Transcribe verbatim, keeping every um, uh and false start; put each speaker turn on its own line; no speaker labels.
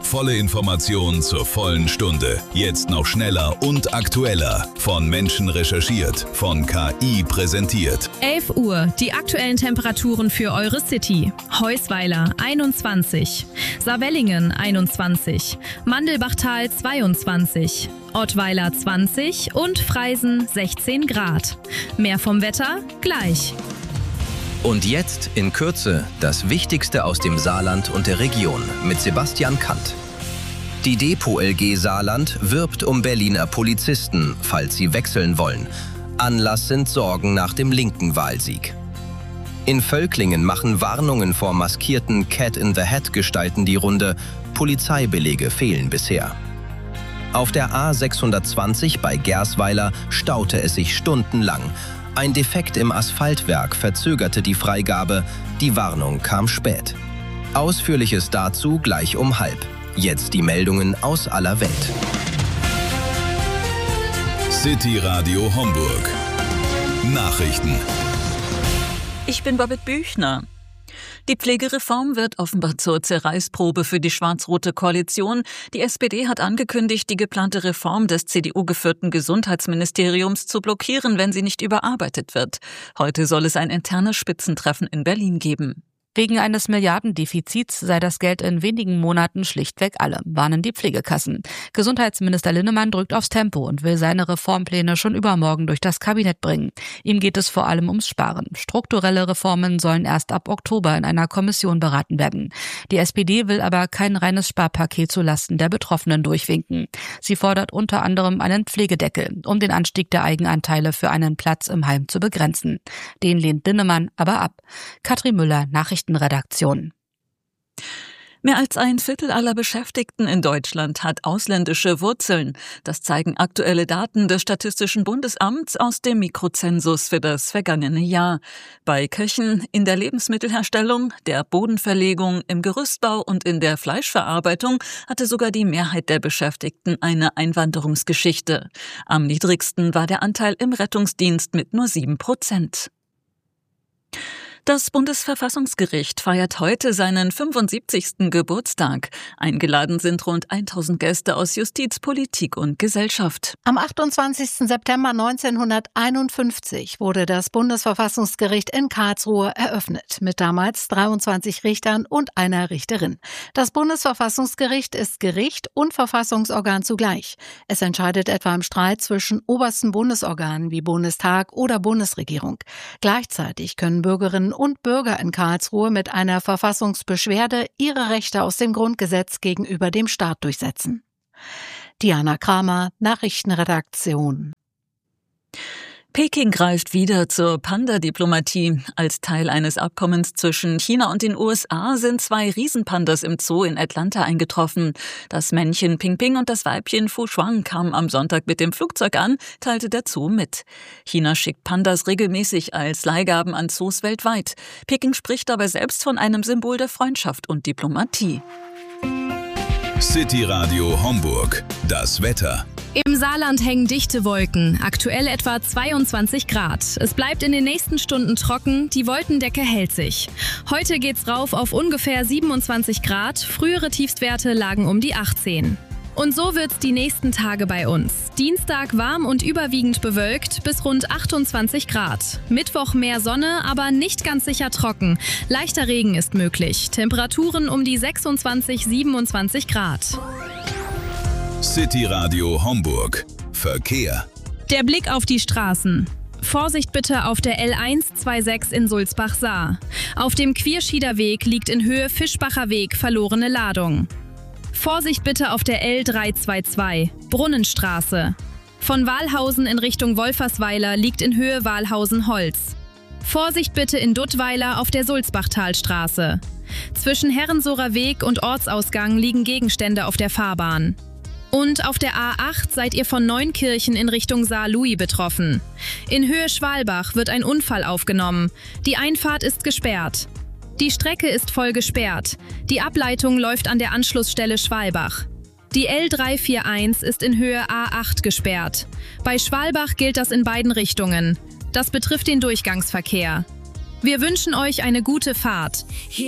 Volle Informationen zur vollen Stunde. Jetzt noch schneller und aktueller. Von Menschen recherchiert, von K I präsentiert.
elf Uhr, die aktuellen Temperaturen für eure City. Heusweiler einundzwanzig, Saarwellingen einundzwanzig, Mandelbachtal zweiundzwanzig, Ottweiler zwanzig und Freisen sechzehn Grad. Mehr vom Wetter gleich.
Und jetzt in Kürze das Wichtigste aus dem Saarland und der Region mit Sebastian Kandt. Die Depo L G Saarland wirbt um Berliner Polizisten, falls sie wechseln wollen. Anlass sind Sorgen nach dem linken Wahlsieg. In Völklingen machen Warnungen vor maskierten Cat-in-the-Hat-Gestalten die Runde. Polizeibelege fehlen bisher. Auf der A sechshundertzwanzig bei Gersweiler staute es sich stundenlang. Ein Defekt im Asphaltwerk verzögerte die Freigabe. Die Warnung kam spät. Ausführliches dazu gleich um halb. Jetzt die Meldungen aus aller Welt.
City Radio Homburg. Nachrichten.
Ich bin Babette Büchner. Die Pflegereform wird offenbar zur Zerreißprobe für die schwarz-rote Koalition. Die S P D hat angekündigt, die geplante Reform des C D U-geführten Gesundheitsministeriums zu blockieren, wenn sie nicht überarbeitet wird. Heute soll es ein internes Spitzentreffen in Berlin geben.
Wegen eines Milliardendefizits sei das Geld in wenigen Monaten schlichtweg alle, warnen die Pflegekassen. Gesundheitsminister Linnemann drückt aufs Tempo und will seine Reformpläne schon übermorgen durch das Kabinett bringen. Ihm geht es vor allem ums Sparen. Strukturelle Reformen sollen erst ab Oktober in einer Kommission beraten werden. Die S P D will aber kein reines Sparpaket zulasten der Betroffenen durchwinken. Sie fordert unter anderem einen Pflegedeckel, um den Anstieg der Eigenanteile für einen Platz im Heim zu begrenzen. Den lehnt Linnemann aber ab. Katrin Müller, Nachrichten Redaktion.
Mehr als ein Viertel aller Beschäftigten in Deutschland hat ausländische Wurzeln. Das zeigen aktuelle Daten des Statistischen Bundesamts aus dem Mikrozensus für das vergangene Jahr. Bei Köchen, in der Lebensmittelherstellung, der Bodenverlegung, im Gerüstbau und in der Fleischverarbeitung hatte sogar die Mehrheit der Beschäftigten eine Einwanderungsgeschichte. Am niedrigsten war der Anteil im Rettungsdienst mit nur sieben Prozent. Das Bundesverfassungsgericht feiert heute seinen fünfundsiebzigsten Geburtstag. Eingeladen sind rund tausend Gäste aus Justiz, Politik und Gesellschaft.
Am achtundzwanzigsten September neunzehnhunderteinundfünfzig wurde das Bundesverfassungsgericht in Karlsruhe eröffnet, mit damals dreiundzwanzig Richtern und einer Richterin. Das Bundesverfassungsgericht ist Gericht und Verfassungsorgan zugleich. Es entscheidet etwa im Streit zwischen obersten Bundesorganen wie Bundestag oder Bundesregierung. Gleichzeitig können Bürgerinnen und Bürger in Karlsruhe mit einer Verfassungsbeschwerde ihre Rechte aus dem Grundgesetz gegenüber dem Staat durchsetzen. Diana Kramer, Nachrichtenredaktion.
Peking greift wieder zur Panda-Diplomatie. Als Teil eines Abkommens zwischen China und den U S A sind zwei Riesenpandas im Zoo in Atlanta eingetroffen. Das Männchen Ping Ping und das Weibchen Fu Shuang kamen am Sonntag mit dem Flugzeug an, teilte der Zoo mit. China schickt Pandas regelmäßig als Leihgaben an Zoos weltweit. Peking spricht dabei selbst von einem Symbol der Freundschaft und Diplomatie.
City Radio Homburg. Das Wetter.
Im Saarland hängen dichte Wolken, aktuell etwa zweiundzwanzig Grad. Es bleibt in den nächsten Stunden trocken, die Wolkendecke hält sich. Heute geht's rauf auf ungefähr siebenundzwanzig Grad, frühere Tiefstwerte lagen um die achtzehn. Und so wird's die nächsten Tage bei uns. Dienstag warm und überwiegend bewölkt bis rund achtundzwanzig Grad. Mittwoch mehr Sonne, aber nicht ganz sicher trocken. Leichter Regen ist möglich. Temperaturen um die sechsundzwanzig, siebenundzwanzig Grad.
City Radio Homburg. Verkehr.
Der Blick auf die Straßen. Vorsicht bitte auf der L hundertsechsundzwanzig in Sulzbach-Saar. Auf dem Quierschieder Weg liegt in Höhe Fischbacher Weg verlorene Ladung. Vorsicht bitte auf der L dreihundertzweiundzwanzig, Brunnenstraße. Von Wahlhausen in Richtung Wolfersweiler liegt in Höhe Wahlhausen-Holz. Vorsicht bitte in Duttweiler auf der Sulzbachtalstraße. Zwischen Herrensohrer Weg und Ortsausgang liegen Gegenstände auf der Fahrbahn. Und auf der A acht seid ihr von Neunkirchen in Richtung Saar-Louis betroffen. In Höhe Schwalbach wird ein Unfall aufgenommen. Die Einfahrt ist gesperrt. Die Strecke ist voll gesperrt. Die Ableitung läuft an der Anschlussstelle Schwalbach. Die L dreihundereinundvierzig ist in Höhe A acht gesperrt. Bei Schwalbach gilt das in beiden Richtungen. Das betrifft den Durchgangsverkehr. Wir wünschen euch eine gute Fahrt.